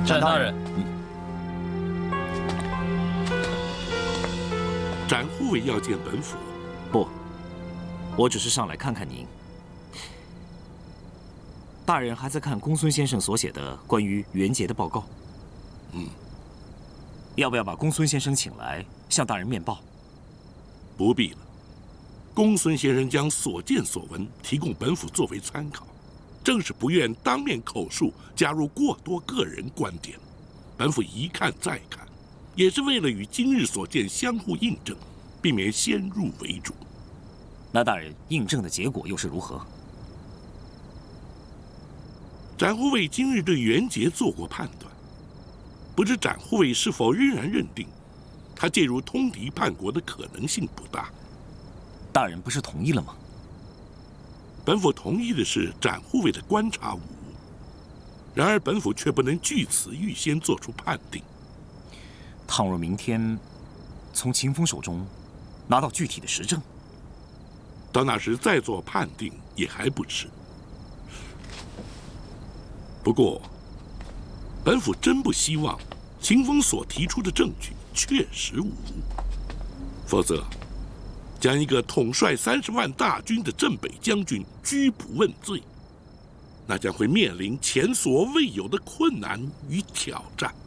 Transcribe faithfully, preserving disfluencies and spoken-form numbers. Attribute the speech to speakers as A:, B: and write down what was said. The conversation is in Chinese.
A: 展大人。
B: 展护卫要见本府。
C: 不，我只是上来看看您。大人还在看公孙先生所写的关于元节的报告。
B: 嗯，
C: 要不要把公孙先生请来向大人面报？
B: 不必了。公孙先生将所见所闻提供本府作为参考，正是不愿当面口述，加入过多个人观点。本府一看再看，也是为了与今日所见相互印证，避免先入为主。
C: 那大人印证的结果又是如何？
B: 展护卫今日对元节做过判断，不知展护卫是否仍然认定他介入通敌叛国的可能性不大？
C: 大人不是同意了吗？
B: 本府同意的是展护卫的观察无误，然而本府却不能据此预先做出判定。
C: 倘若明天从秦风手中拿到具体的实证，
B: 到那时再做判定也还不迟。不过，本府真不希望秦风所提出的证据确实无误，否则将一个统帅三十万大军的镇北将军拘捕问罪，那将会面临前所未有的困难与挑战。